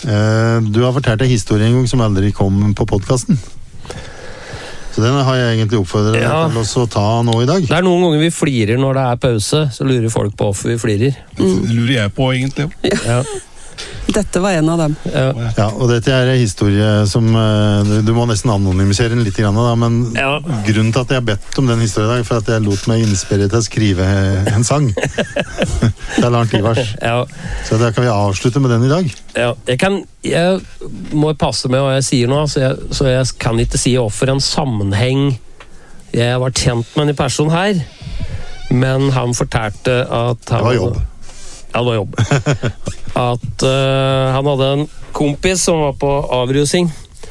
Du har fortalt en historie en gang som aldri kom på podcasten. Så den har jeg egentlig oppfordret til å ta nå i dag. Det noen ganger vi flirer når det pause, så lurer folk på hvorfor vi flirer. Det lurer jeg på egentlig. Ja. Dette var en av dem. Ja, og dette en historie som du må nesten anonymisere den litt grann, da, men grunnen til at jeg har bedt om den historien i dag, for at jeg lot meg inspirere til å skrive en sang. Det Laren Ivars. Så da kan vi avslutte med den i dag. Ja, jeg må passe med hva jeg sier nå, så jeg kan ikke si hvorfor en sammenheng jeg var kjent med en person her, men han fortalte at han... Det var jobb. Ja, det var jobb. At han hadde en kompis som var på avrusing.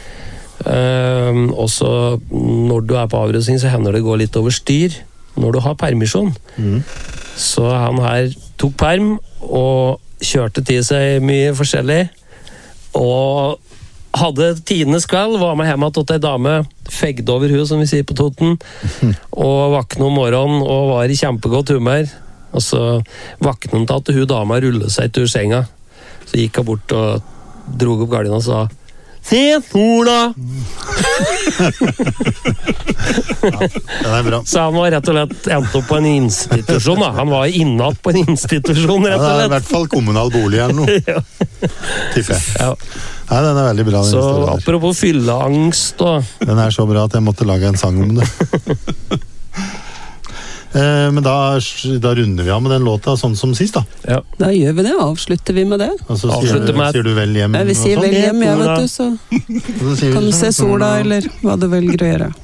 Og så når du på avrusing, så hender det gå litt over styr når du har permisjon. Så han her tok perm og kjørte til seg mye forskjellig. Og hadde tidenes kveld, var med hjemme til ei dame, fegde over hun, som vi sier på Toten, og vakne om morgenen og var i kjempegodt humør. Og så vaknet han til at hun dama rullet seg til senga. Så gikk han bort og drog opp gardinen og sa «Se, sola!» Ja, det bra. Så han var rett og slett endt opp på en institusjon. Da. Han var innatt på en institusjon, rett og slett. Ja, det I hvert fall kommunal bolig eller noe. Tipper jeg. Ja. Nei, den veldig bra. Så apropos fylleangst og... Den så bra at jeg måtte lage en sang om det. Men da runder vi av med den låta sånn som sist da. Ja. Da gjør vi det, avslutter vi med det. Og så sier du vel hjem. Ja, vi sier vel hjem, vet du, så kan du se sola, eller hva du velger å gjøre.